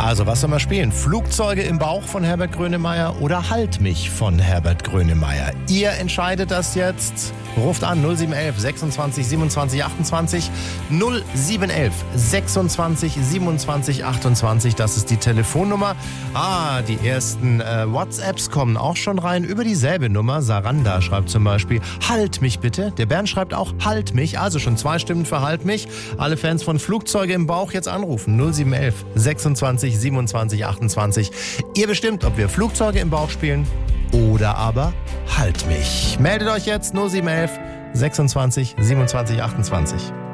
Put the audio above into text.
Also, was soll man spielen? Flugzeuge im Bauch von Herbert Grönemeyer oder Halt mich von Herbert Grönemeyer? Ihr entscheidet das jetzt. Ruft an 0711 26 27 28 0711 26 27 28. Das ist die Telefonnummer. Die ersten WhatsApps kommen auch schon rein über dieselbe Nummer. Saranda schreibt zum Beispiel, halt mich bitte. Der Bernd schreibt auch, halt mich. Also schon 2 Stimmen für halt mich. Alle Fans von Flugzeuge im Bauch jetzt anrufen. 0711 26 27 28. Ihr bestimmt, ob wir Flugzeuge im Bauch spielen oder aber halt mich. Meldet euch jetzt 0711 26 27 28.